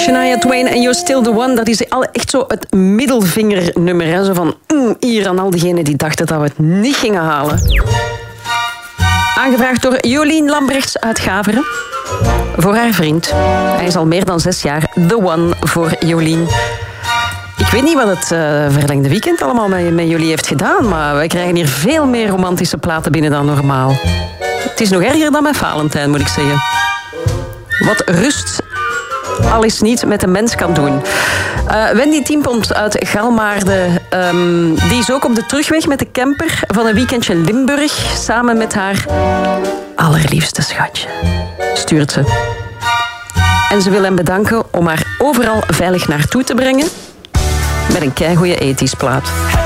Shania Twain en You're Still The One. Dat is echt zo het middelvingernummer. Hè? Zo van, hier aan al diegenen die dachten dat we het niet gingen halen. Aangevraagd door Jolien Lambrechts uit Gaveren. Voor haar vriend. Hij is al meer dan 6 jaar the one voor Jolien. Ik weet niet wat het verlengde weekend allemaal met jullie heeft gedaan, maar wij krijgen hier veel meer romantische platen binnen dan normaal. Het is nog erger dan met Valentijn, moet ik zeggen. Wat rust al eens niet met een mens kan doen. Wendy Tiempont uit Galmaarden, die is ook op de terugweg met de camper van een weekendje Limburg, samen met haar allerliefste schatje. Stuurt ze. En ze wil hem bedanken om haar overal veilig naartoe te brengen met een keigoeie ethisch plaat.